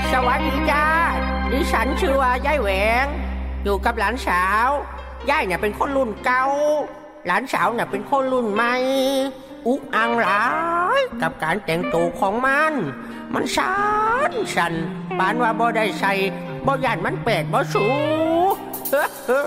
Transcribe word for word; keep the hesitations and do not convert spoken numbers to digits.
สวัสดีจ้าดิฉันชื่อว่ายายแหวงอยู่กับหลานสาวยายเนี่ยเป็นคนรุ่นเก่าหลานสาวเนี่ยเป็นคนรุ่นใหม่อุกอังหลายกับการแต่งตัวของมันมันสันสันปานว่าบ่ได้ใส่บ่ย่านมันแปดบ่สู